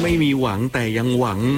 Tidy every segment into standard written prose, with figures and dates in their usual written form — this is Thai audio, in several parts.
ไม่มีหวังแต่ยังหวัง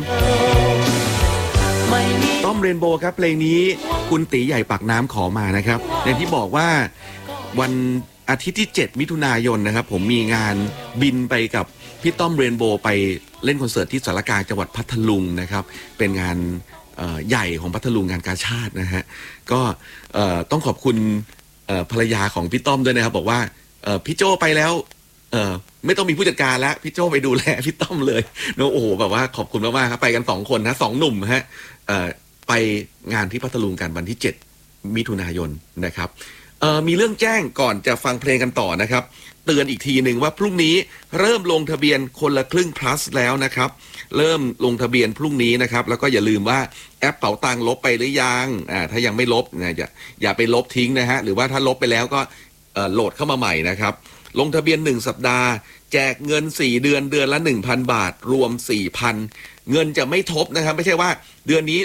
ต้อมเรนโบว์ครับเพลงนี้คุณตีใหญ่ปากน้ำขอมานะครับอย่างที่บอกว่าวันอาทิตย์ที่7มิถุนายนนะครับผมมีงานบินไปกับพี่ต้อมเรนโบว์ไปเล่นคอนเสิร์ตที่สารกลางจังหวัดพัทลุงนะครับเป็นงานใหญ่ของพัทลุงงานกาชาดนะฮะก็ต้องขอบคุณภรรยาของพี่ต้อมด้วยนะครับบอกว่าพี่โจไปแล้วไม่ต้องมีผู้จัดการแล้วพี่โจไปดูแลพี่ต้อมเลยโอ้โหแบบว่าขอบคุณมากๆครับไปกัน2คนนะ2หนุ่มฮะไปงานที่พัทลุงกันวันที่7มิถุนายนนะครับมีเรื่องแจ้งก่อนจะฟังเพลงกันต่อนะครับเตือนอีกทีหนึ่งว่าพรุ่งนี้เริ่มลงทะเบียนคนละครึ่ง plus แล้วนะครับเริ่มลงทะเบียนพรุ่งนี้นะครับแล้วก็อย่าลืมว่าแอปเป๋าตังลบไปหรือยังถ้ายังไม่ลบนะอย่าไปลบทิ้งนะฮะหรือว่าถ้าลบไปแล้วก็โหลดเข้ามาใหม่นะครับลงทะเบียน1สัปดาห์แจกเงิน4เดือนเดือนละ 1,000 บาทรวม 4,000 เงินจะไม่ทบนะครับไม่ใช่ว่าเดือนนี้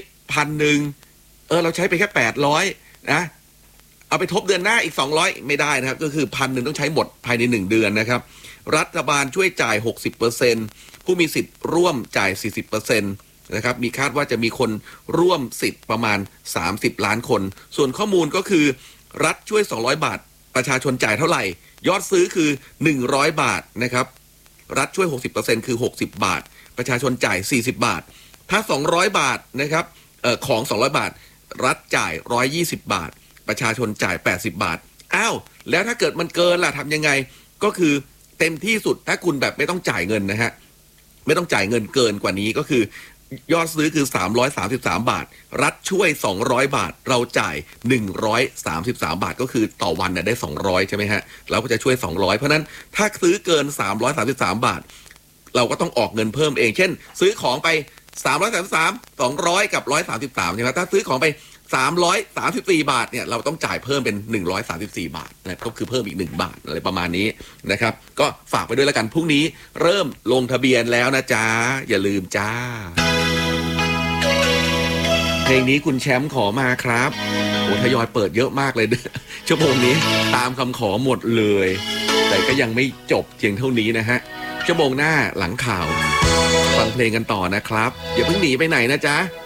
1,000เราใช้ไปแค่800นะเอาไปทบเดือนหน้าอีก200ไม่ได้นะครับก็คือ 1,000 ต้องใช้หมดภายใน1เดือนนะครับรัฐบาลช่วยจ่าย 60% ผู้มีสิทธิ์ร่วมจ่าย 40% นะครับมีคาดว่าจะมีคนร่วมสิทธิ์ประมาณ30ล้านคนส่วนข้อมูลก็คือรัฐช่วย200บาทประชาชนจ่ายเท่าไหร่ยอดซื้อคือ100บาทนะครับรัฐช่วย 60% คือ60บาทประชาชนจ่าย40บาทถ้า200บาทนะครับของ200บาทรัฐจ่าย120บาทประชาชนจ่าย80บาทอ้าวแล้วถ้าเกิดมันเกินล่ะทำยังไงก็คือเต็มที่สุดถ้าคุณแบบไม่ต้องจ่ายเงินนะฮะไม่ต้องจ่ายเงินเกินกว่านี้ก็คือยอดซื้อคือ333บาทรัฐช่วย200บาทเราจ่าย133บาทก็คือต่อวันเนี่ยได้200ใช่ไหมฮะเราก็จะช่วย200เพราะนั้นถ้าซื้อเกิน333บาทเราก็ต้องออกเงินเพิ่มเองเช่นซื้อของไป333 200กับ133ใช่ไหมถ้าซื้อของไป334บาทเนี่ยเราต้องจ่ายเพิ่มเป็น134บาทนะก็คือเพิ่มอีก1บาทอะไรประมาณนี้นะครับก็ฝากไปด้วยแล้วกันพรุ่งนี้เริ่มลงทะเบียนแล้วนะจ๊ะอย่าลืมจ้าเพลงนี้คุณแชมป์ขอมาครับโอ้ทยอยเปิดเยอะมากเลยชั่วโมงนี้ตามคำขอหมดเลยแต่ก็ยังไม่จบเพียงเท่านี้นะฮะชั่วโมงหน้าหลังข่าวฟังเพลงกันต่อนะครับอย่าเพิ่งหนีไปไหนนะจ๊ะ